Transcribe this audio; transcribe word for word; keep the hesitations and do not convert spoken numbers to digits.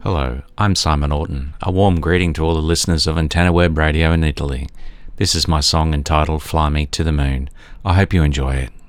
Hello, I'm Simon Orton. A warm greeting to all the listeners of Antenna Web Radio in Italy. This is my song entitled Fly Me to the Moon. I hope you enjoy it.